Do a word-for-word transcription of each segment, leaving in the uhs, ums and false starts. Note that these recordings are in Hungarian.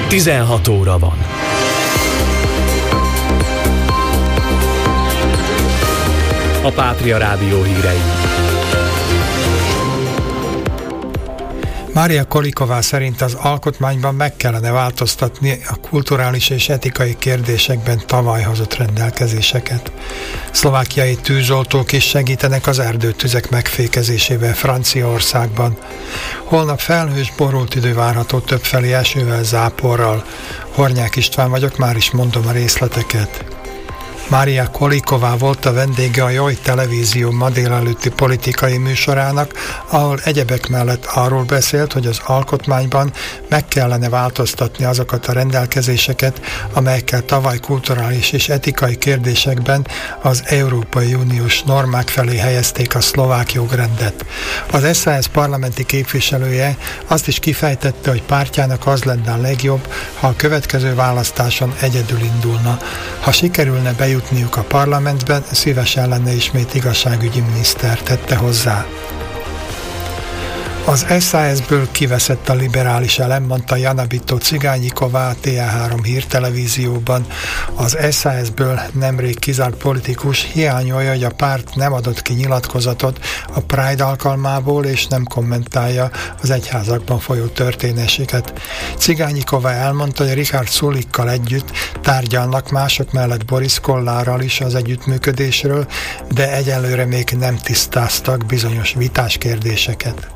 tizenhat óra van. A Pátria Rádió hírei. Mária Kolíková szerint az alkotmányban meg kellene változtatni a kulturális és etikai kérdésekben tavaly hozott rendelkezéseket. Szlovákiai tűzoltók is segítenek az erdőtüzek megfékezésével Franciaországban. Holnap felhős, borult idő várható többfelé esővel, záporral. Hornyák István vagyok, már is mondom a részleteket. Mária Kolíková volt a vendége a Joj televízió ma délelőtti politikai műsorának, ahol egyebek mellett arról beszélt, hogy az alkotmányban meg kellene változtatni azokat a rendelkezéseket, amelyekkel tavaly kulturális és etikai kérdésekben az Európai Uniós normák felé helyezték a szlovák jogrendet. Az es zé á es parlamenti képviselője azt is kifejtette, hogy pártjának az lenne a legjobb, ha a következő választáson egyedül indulna. Ha sikerülne bejutni jutniuk a parlamentben, szívesen lenne ismét igazságügyi miniszter, tette hozzá. Az es zé á es-ből kiveszett a liberális elem, mondta Jana Bitto Cigányiková a té á három hírtelevízióban. Az es zé á es-ből nemrég kizárt politikus hiányolja, hogy a párt nem adott ki nyilatkozatot a Pride alkalmából, és nem kommentálja az egyházakban folyó történéseket. Cigányiková elmondta, hogy Richard Sulikkal együtt tárgyalnak mások mellett Boris Kollárral is az együttműködésről, de egyelőre még nem tisztáztak bizonyos vitás kérdéseket.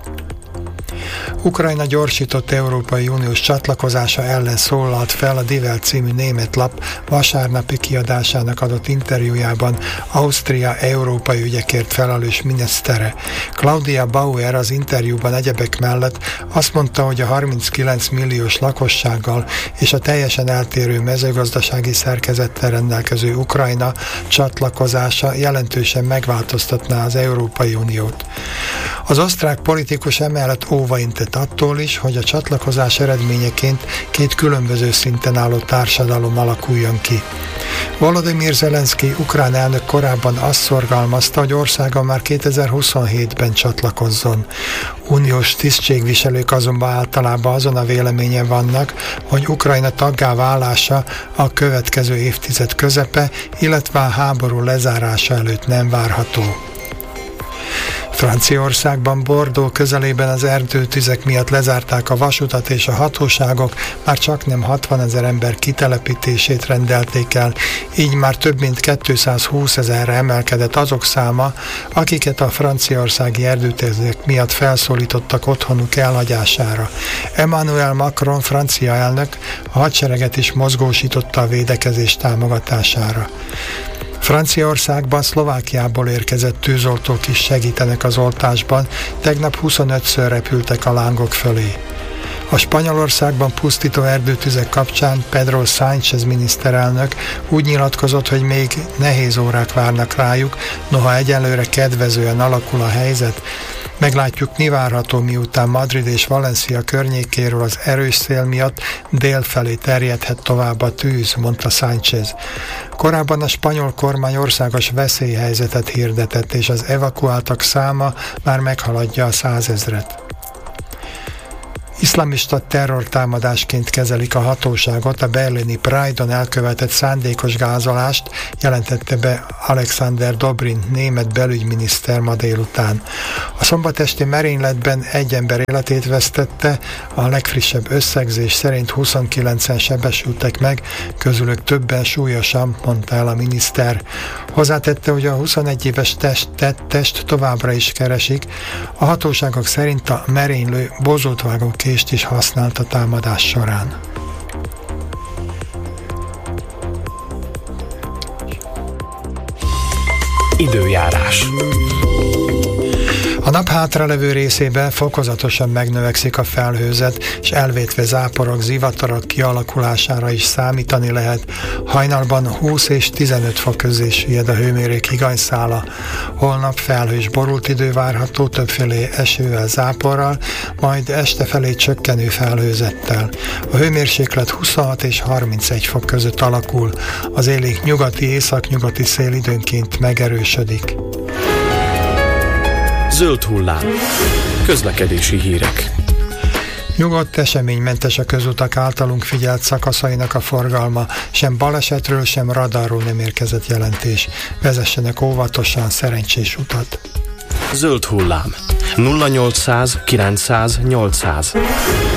Ukrajna gyorsított Európai Uniós csatlakozása ellen szólalt fel a Die Welt című német lap vasárnapi kiadásának adott interjújában Ausztria európai ügyekért felelős minisztere. Claudia Bauer az interjúban egyebek mellett azt mondta, hogy a harminckilenc milliós lakossággal és a teljesen eltérő mezőgazdasági szerkezettel rendelkező Ukrajna csatlakozása jelentősen megváltoztatná az Európai Uniót. Az osztrák politikus emellett óvaintett attól is, hogy a csatlakozás eredményeként két különböző szinten álló társadalom alakuljon ki. Volodymyr Zelenszky ukrán elnök korábban azt szorgalmazta, hogy országa már kétezer-huszonhétben csatlakozzon. Uniós tisztségviselők azonban általában azon a véleményen vannak, hogy Ukrajna taggá válása a következő évtized közepe, illetve a háború lezárása előtt nem várható. Franciaországban Bordeaux közelében az erdőtüzek miatt lezárták a vasutat, és a hatóságok már csaknem hatvanezer ember kitelepítését rendelték el, így már több mint kétszázhúszezerre emelkedett azok száma, akiket a franciaországi erdőtüzek miatt felszólítottak otthonuk elhagyására. Emmanuel Macron francia elnök a hadsereget is mozgósította a védekezés támogatására. Franciaországban Szlovákiából érkezett tűzoltók is segítenek az oltásban, tegnap huszonötször repültek a lángok fölé. A Spanyolországban pusztító erdőtüzek kapcsán Pedro Sánchez miniszterelnök úgy nyilatkozott, hogy még nehéz órák várnak rájuk, noha egyelőre kedvezően alakul a helyzet. Meglátjuk, mi várható, miután Madrid és Valencia környékéről az erős szél miatt dél felé terjedhet tovább a tűz, mondta Sánchez. Korábban a spanyol kormány országos veszélyhelyzetet hirdetett, és az evakuáltak száma már meghaladja a százezret. Iszlamista terrortámadásként kezelik a hatóságot a berlini Pride-on elkövetett szándékos gázolást, jelentette be Alexander Dobrin német belügyminiszter ma délután. A szombatesti merényletben egy ember életét vesztette, a legfrissebb összegzés szerint huszonkilencen sebesültek meg, közülük többen súlyosan, mondta el a miniszter. Hozzátette, hogy a huszonegy éves test, tettest továbbra is keresik. A hatóságok szerint a merénylő bozótvágó kést is használt a támadás során. Időjárás. A nap hátralevő részében fokozatosan megnövekszik a felhőzet, és elvétve záporok, zivatarok kialakulására is számítani lehet. Hajnalban húsz és tizenöt fok közé süllyed a hőmérők higanyszála. Holnap felhős, borult idő várható, többféle esővel, záporral, majd este felé csökkenő felhőzettel. A hőmérséklet huszonhat és harmincegy fok között alakul. Az élénk nyugati, északnyugati szél időnként megerősödik. Zöld hullám. Közlekedési hírek. Nyugodt, eseménymentes a közutak általunk figyelt szakaszainak a forgalma, sem balesetről, sem radarról nem érkezett jelentés. Vezessenek óvatosan, szerencsés utat. Zöld hullám. nulla nyolcszáz kilencszáz nyolcszáz.